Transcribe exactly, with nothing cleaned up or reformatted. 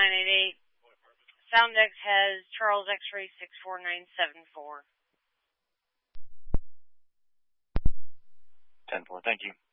nine eight eight. Soundex has Charles X-ray six four nine seven four. ten four, thank you.